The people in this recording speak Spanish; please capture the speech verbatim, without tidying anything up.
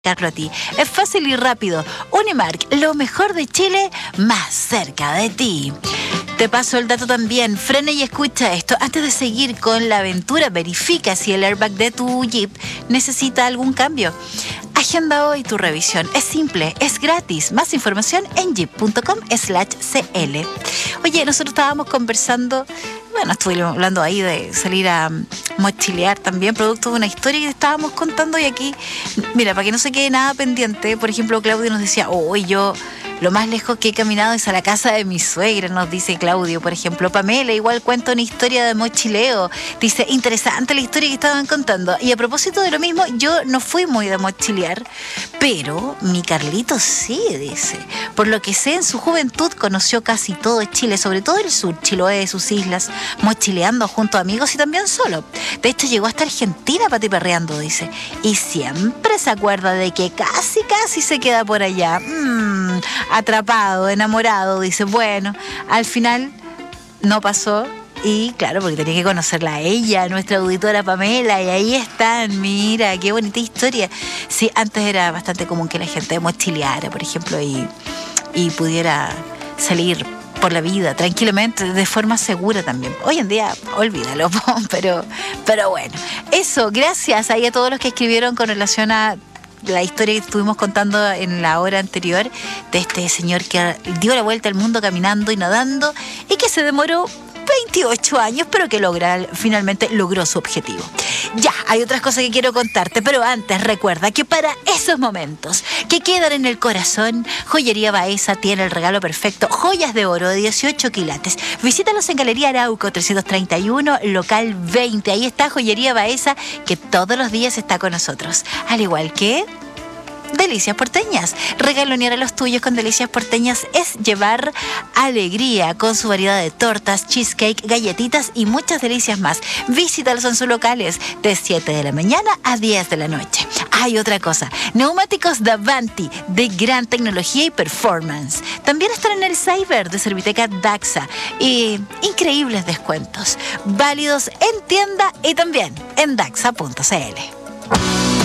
a ti. Es fácil y rápido. Unimark, lo mejor de Chile, más cerca de ti. Te paso el dato también. Frena y escucha esto. Antes de seguir con la aventura, verifica si el airbag de tu Jeep necesita algún cambio. Agenda hoy tu revisión. Es simple, es gratis. Más información en jeep punto com slash cl. Oye, nosotros estábamos conversando, bueno, estuvimos hablando ahí de salir a mochilear también, producto de una historia que estábamos contando, y aquí, mira, para que no se quede nada pendiente, por ejemplo, Claudio nos decía, oh, yo lo más lejos que he caminado es a la casa de mi suegra, nos dice Claudio, por ejemplo. Pamela igual cuenta una historia de mochileo, dice, interesante la historia que estaban contando. Y a propósito de lo mismo, yo no fui muy de mochilear, pero mi Carlito sí, dice. Por lo que sé, en su juventud conoció casi todo Chile, sobre todo el sur, Chiloé, sus islas, mochileando junto a amigos y también solo. De hecho, llegó hasta Argentina patiperreando, dice. Y siempre se acuerda de que casi, casi se queda por allá. Mmm, atrapado, enamorado, dice. Bueno, al final no pasó. Y claro, porque tenía que conocerla a ella, nuestra auditora Pamela, y ahí están, mira, qué bonita historia. Sí, antes era bastante común que la gente mochileara, por ejemplo, y, y pudiera salir por la vida tranquilamente, de forma segura también. Hoy en día, olvídalo, pero, pero bueno. Eso, gracias ahí a todos los que escribieron con relación a la historia que estuvimos contando en la hora anterior de este señor que dio la vuelta al mundo caminando y nadando y que se demoró veintiocho años, pero que logra, finalmente logró su objetivo. Ya, hay otras cosas que quiero contarte, pero antes recuerda que para esos momentos que quedan en el corazón, Joyería Baeza tiene el regalo perfecto, joyas de oro de dieciocho quilates. Visítalos en Galería Arauco trescientos treinta y uno, local veinte. Ahí está Joyería Baeza, que todos los días está con nosotros. Al igual que Delicias Porteñas. Regalonear a los tuyos con Delicias Porteñas es llevar alegría con su variedad de tortas, cheesecake, galletitas y muchas delicias más. Visítalos en sus locales de siete de la mañana a diez de la noche. Hay otra cosa, neumáticos Davanti de gran tecnología y performance. También están en el Cyber de Serviteca Daxa y increíbles descuentos válidos en tienda y también en daxa punto cl.